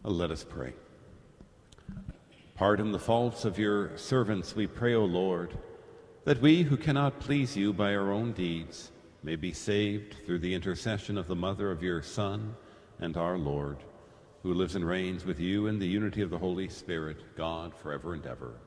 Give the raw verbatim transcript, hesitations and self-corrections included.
Let us pray. Pardon the faults of your servants, we pray, O Lord, that we who cannot please you by our own deeds may be saved through the intercession of the mother of your Son and our Lord, who lives and reigns with you in the unity of the Holy Spirit, God, forever and ever.